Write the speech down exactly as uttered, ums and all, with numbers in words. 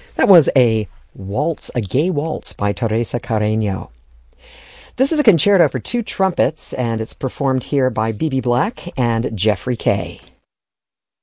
That was a waltz, a gay waltz by Teresa Carreño. This is a concerto for two trumpets, and it's performed here by B B Black and Jeffrey Kay.